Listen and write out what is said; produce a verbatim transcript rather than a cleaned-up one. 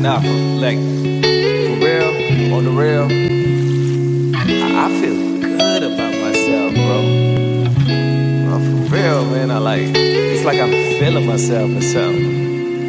Nah, for, like, for real, on the real, I, I feel good about myself, bro. Uh, for real, man, I like, it's like I'm feeling myself or something.